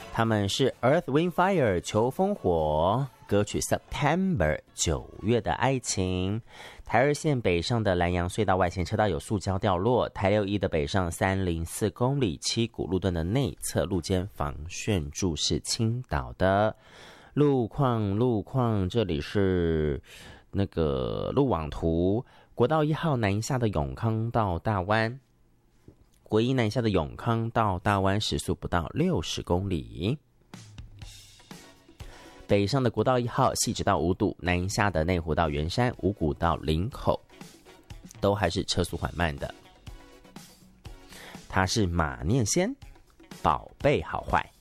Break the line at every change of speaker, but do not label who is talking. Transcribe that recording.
他们是 Earth Wind Fire 秋风火，歌曲 September 9月的爱情。台二线北上的南洋隧道外线车道有塑胶掉落，台6E的北上304公里七股路段的内侧路肩防眩柱是倾倒的。路况，这里是那个路网图，国道1号南下的永康到大湾，国一南下的永康到大湾时速不到60公里。北上的国道1号汐止到五堵，南下的内湖到圆山，五股到林口都还是车速缓慢的。它是马念先，宝贝好坏。